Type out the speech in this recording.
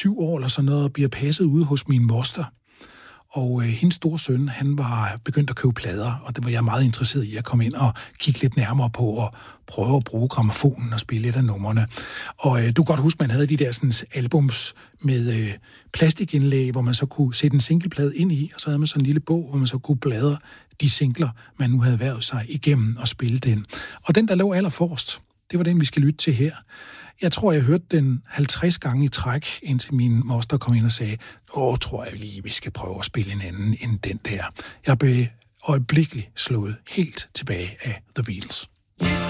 7 år eller sådan noget, og bliver passet ude hos min moster. Og hendes store søn, han var begyndt at købe plader, og det var jeg meget interesseret i at komme ind og kigge lidt nærmere på og prøve at bruge grammofonen og spille lidt af numrene. Og du kan godt huske, man havde de der sådan, albums med plastikindlæg, hvor man så kunne sætte en singleplade ind i, og så havde man sådan en lille bog, hvor man så kunne bladre de singler, man nu havde været sig igennem og spille den. Og den, der lå allerforrest, det var den, vi skal lytte til her. Jeg tror, jeg hørte den 50 gange i træk, indtil min moster kom ind og sagde, tror jeg lige, vi skal prøve at spille en anden end den der. Jeg blev øjeblikkeligt slået helt tilbage af The Beatles.